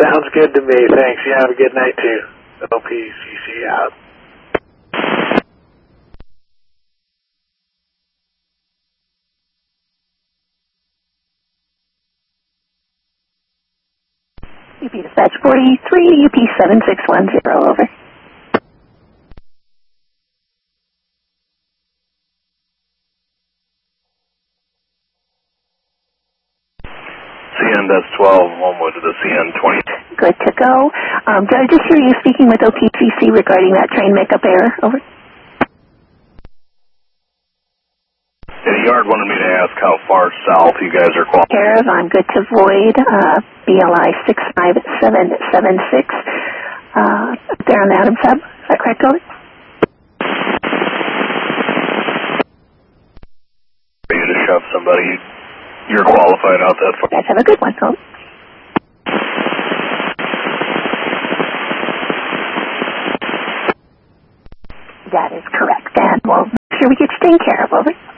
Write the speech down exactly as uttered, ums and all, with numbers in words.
Sounds good to me. Thanks. You have a good night, too. O P C C out. U P dispatch forty-three, U P seven six one zero, over. C N that's twelve, Homewood to the C N twenty. Good to go. Um, did I just hear you speaking with O P C C regarding that train makeup error? Over. And the yard wanted me to ask how far south you guys are qualified. Care of, I'm good to void, uh, B L I six five seven seven six, uh, there on the Adams Hub. Is that correct, over? For you to shove somebody, you're qualified out that far. You guys have a good one, home. That is correct, and we'll make sure we get you taken care of, over.